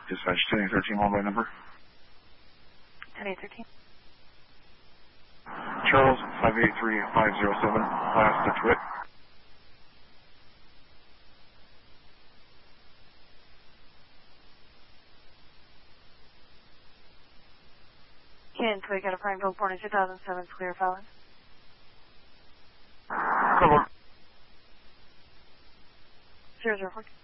Dispatch 10813, one by number. 10813. Charles, 583507, last to Twit. Ken Twig out of Prineville, born in 2007, clear Fallon. Come on. 004.